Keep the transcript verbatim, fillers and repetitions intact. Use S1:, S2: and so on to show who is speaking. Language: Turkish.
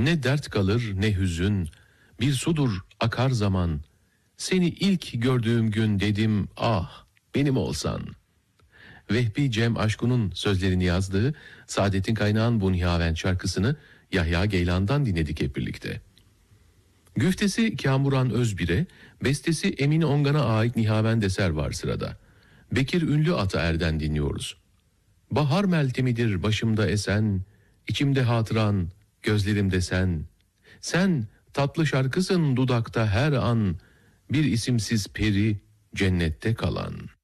S1: Ne dert kalır ne hüzün, bir sudur akar zaman. Seni ilk gördüğüm gün dedim, ah benim olsan. Vehbi Cem Aşkun'un sözlerini yazdığı Saadettin Kaynağ'ın Bu Nihavend şarkısını Yahya Geylan'dan dinledik hep birlikte. Güftesi Kamuran Özbir'e, bestesi Emin Ongan'a ait Nihavend eser var sırada. Bekir Ünlü Ataer'den dinliyoruz. Bahar meltemidir başımda esen, içimde hatıran, gözlerimde sen. Sen tatlı şarkısın dudakta her an, bir isimsiz peri cennette kalan.